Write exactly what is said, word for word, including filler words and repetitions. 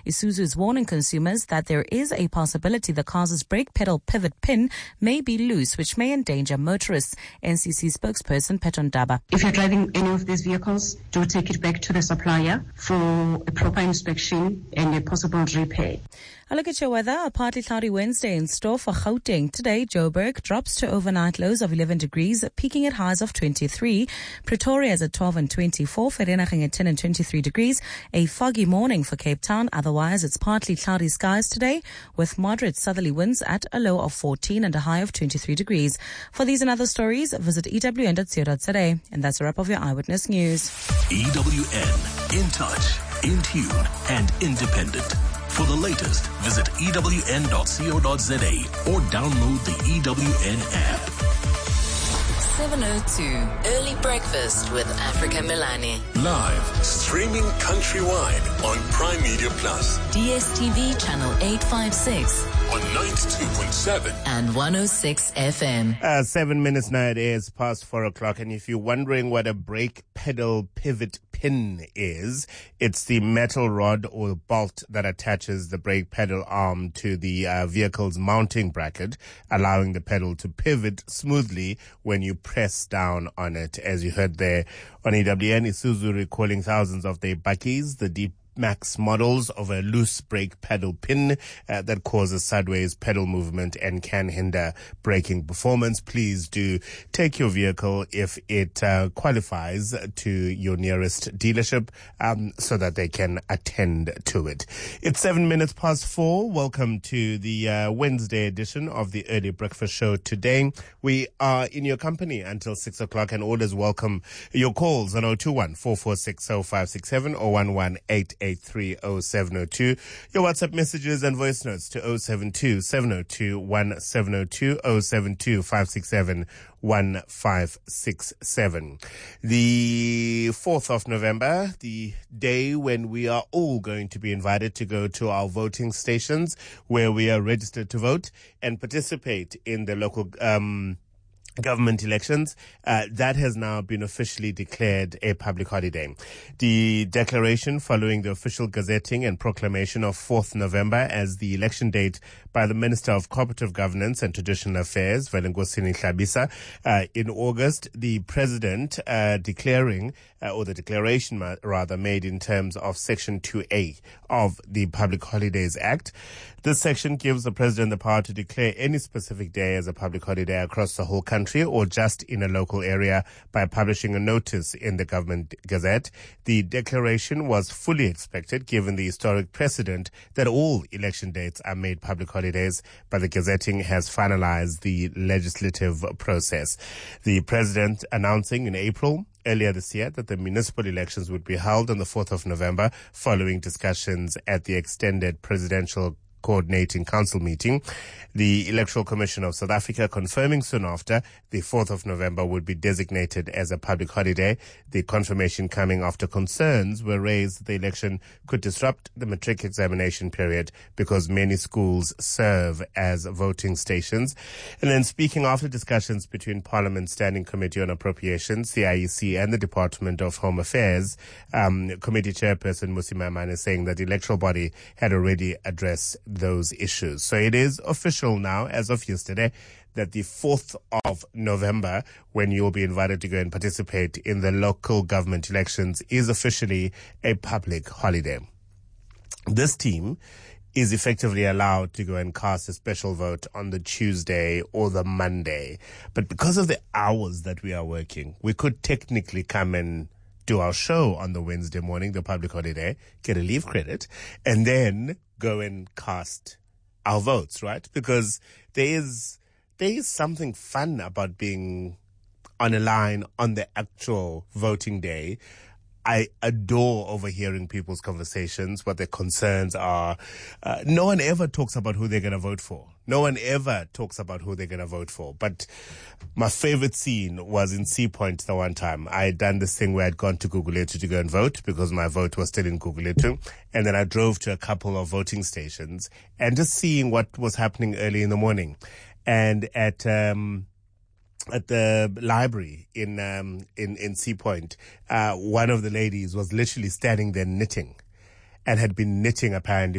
Isuzu is warning consumers that there is a possibility the car's brake pedal pivot pin may be loose, which may endanger motorists. N C C spokesperson Peton Daba. If you're driving any of these vehicles, do take it back to the supplier for a proper inspection and a possible repair. A look at your weather. A partly cloudy Wednesday in store for Gauteng. Today, Joburg drops to overnight lows of eleven degrees, peaking at highs of twenty-three. Pretoria is at twelve and twenty-four. Vereeniging at ten and twenty-three degrees. A foggy morning for Cape Town. Otherwise, it's partly cloudy skies today with moderate southerly winds at a low of fourteen and a high of twenty-three degrees. For these and other stories, visit E W N dot co dot za. And that's a wrap of your Eyewitness News. E W N, in touch, in tune, and independent. For the latest, visit E W N dot co dot za or download the E W N app. seven oh two, Early Breakfast with Africa Milani. Live, streaming countrywide on Prime Media Plus. D S T V channel eight fifty-six. On ninety-two point seven. And one oh six F M. Uh, seven minutes now, it is past four o'clock. And if you're wondering what a brake pedal pivot pin is, it's the metal rod or bolt that attaches the brake pedal arm to the uh, vehicle's mounting bracket, allowing the pedal to pivot smoothly when you press down on it. As you heard there on E W N, Isuzu recalling thousands of their bakkies, the deep Max models of a loose brake pedal pin uh, that causes sideways pedal movement and can hinder braking performance. Please do take your vehicle if it uh, qualifies to your nearest dealership um, so that they can attend to it. It's seven minutes past four. Welcome to the uh, Wednesday edition of the Early Breakfast Show today. We are in your company until six o'clock and always welcome your calls on oh two one, four four six, oh five six seven or one one eight eight three oh seven oh two. Your WhatsApp messages and voice notes to oh seven two, seven oh two, one seven oh two, oh seven two, five six seven, one five six seven. The fourth of November, the day when we are all going to be invited to go to our voting stations where we are registered to vote and participate in the local um government elections, uh, that has now been officially declared a public holiday. The declaration following the official gazetting and proclamation of fourth November as the election date by the Minister of Cooperative Governance and Traditional Affairs, Velengosini Hlabisa, uh, in August, the President uh, declaring, uh, or the declaration ma- rather, made in terms of Section two A of the Public Holidays Act. This section gives the President the power to declare any specific day as a public holiday across the whole country or just in a local area by publishing a notice in the Government Gazette. The declaration was fully expected given the historic precedent that all election dates are made public holidays, but the gazetting has finalized the legislative process. The President announcing in April earlier this year that the municipal elections would be held on the fourth of November following discussions at the extended presidential Coordinating Council meeting. The Electoral Commission of South Africa confirming soon after the fourth of November would be designated as a public holiday. The confirmation coming after concerns were raised that the election could disrupt the matric examination period because many schools serve as voting stations. And then speaking after discussions between Parliament's Standing Committee on Appropriations, the I E C and the Department of Home Affairs, um, Committee Chairperson Musi Maimane is saying that the electoral body had already addressed those issues. So it is official now, as of yesterday, that the fourth of November, when you'll be invited to go and participate in the local government elections, is officially a public holiday. This team is effectively allowed to go and cast a special vote on the Tuesday or the Monday. But because of the hours that we are working, we could technically come and do our show on the Wednesday morning, the public holiday, get a leave credit, and then go and cast our votes, right? Because there is there is something fun about being on a line on the actual voting day. I adore overhearing people's conversations, what their concerns are. Uh, no one ever talks about who they're going to vote for. No one ever talks about who they're going to vote for. But my favorite scene was in Sea Point the one time. I had done this thing where I'd gone to Gugulethu to go and vote because my vote was still in Gugulethu. And then I drove to a couple of voting stations and just seeing what was happening early in the morning. And at... um At the library in um, in in Sea Point, uh, one of the ladies was literally standing there knitting, and had been knitting apparently